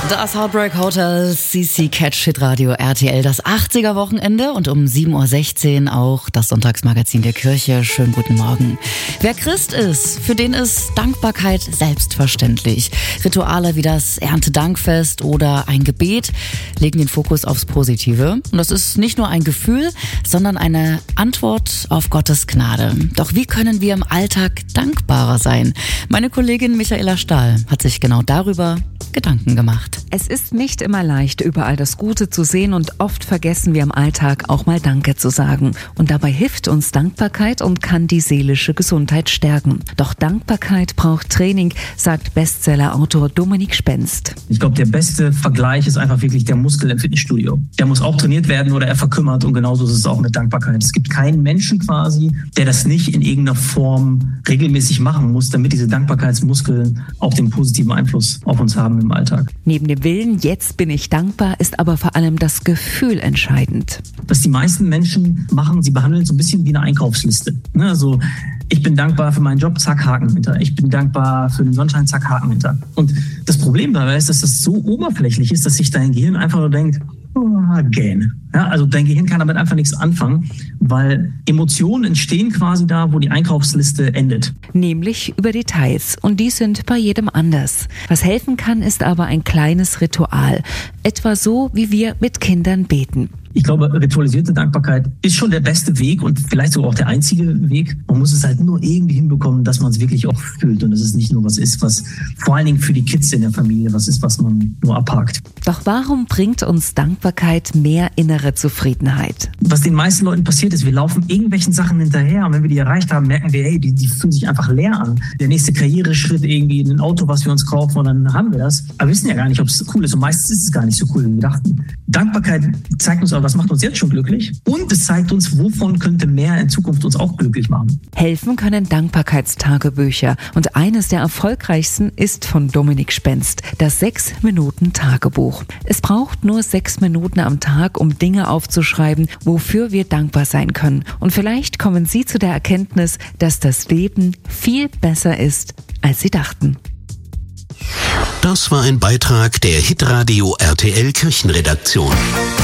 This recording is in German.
Das Heartbreak Hotel, CC Catch Hit Radio RTL, das 80er Wochenende und um 7.16 Uhr auch das Sonntagsmagazin der Kirche. Schönen guten Morgen. Wer Christ ist, für den ist Dankbarkeit selbstverständlich. Rituale wie das Erntedankfest oder ein Gebet legen den Fokus aufs Positive. Und das ist nicht nur ein Gefühl, sondern eine Antwort auf Gottes Gnade. Doch wie können wir im Alltag dankbarer sein? Meine Kollegin Michaela Stahl hat sich genau darüber Gedanken gemacht. Es ist nicht immer leicht, überall das Gute zu sehen und oft vergessen wir im Alltag auch mal Danke zu sagen. Und dabei hilft uns Dankbarkeit und kann die seelische Gesundheit stärken. Doch Dankbarkeit braucht Training, sagt Bestsellerautor Dominik Spenst. Ich glaube, der beste Vergleich ist einfach wirklich der Muskel im Fitnessstudio. Der muss auch trainiert werden oder er verkümmert und genauso ist es auch mit Dankbarkeit. Es gibt keinen Menschen quasi, der das nicht in irgendeiner Form regelmäßig machen muss, damit diese Dankbarkeitsmuskeln auch den positiven Einfluss auf uns haben im Alltag. Neben dem Willen, jetzt bin ich dankbar, ist aber vor allem das Gefühl entscheidend. Was die meisten Menschen machen, sie behandeln es so ein bisschen wie eine Einkaufsliste. Also ich bin dankbar für meinen Job, zack, Haken hinter. Ich bin dankbar für den Sonnenschein, zack, Haken hinter. Und das Problem dabei ist, dass das so oberflächlich ist, dass sich dein Gehirn einfach nur denkt, gähn. Ja, also dein Gehirn kann damit einfach nichts anfangen, weil Emotionen entstehen quasi da, wo die Einkaufsliste endet. Nämlich über Details. Und die sind bei jedem anders. Was helfen kann, ist aber ein kleines Ritual. Etwa so, wie wir mit Kindern beten. Ich glaube, ritualisierte Dankbarkeit ist schon der beste Weg und vielleicht sogar auch der einzige Weg. Man muss es halt nur irgendwie hinbekommen, dass man es wirklich auch fühlt und dass es nicht nur was ist, was vor allen Dingen für die Kids in der Familie was ist, was man nur abhakt. Doch warum bringt uns Dankbarkeit mehr innere Zufriedenheit? Was den meisten Leuten passiert ist, wir laufen irgendwelchen Sachen hinterher und wenn wir die erreicht haben, merken wir, hey, die fühlen sich einfach leer an. Der nächste Karriereschritt irgendwie in ein Auto, was wir uns kaufen und dann haben wir das. Aber wir wissen ja gar nicht, ob es cool ist und meistens ist es gar nicht so cool, wie wir dachten. Dankbarkeit zeigt uns aber, was macht uns jetzt schon glücklich und es zeigt uns, wovon könnte mehr in Zukunft uns auch glücklich machen. Helfen können Dankbarkeitstagebücher und eines der erfolgreichsten ist von Dominik Spenst, das 6-Minuten-Tagebuch. Es braucht nur 6 Minuten am Tag, um Dinge aufzuschreiben, wofür wir dankbar sein können. Und vielleicht kommen Sie zu der Erkenntnis, dass das Leben viel besser ist, als Sie dachten. Das war ein Beitrag der Hitradio RTL Kirchenredaktion.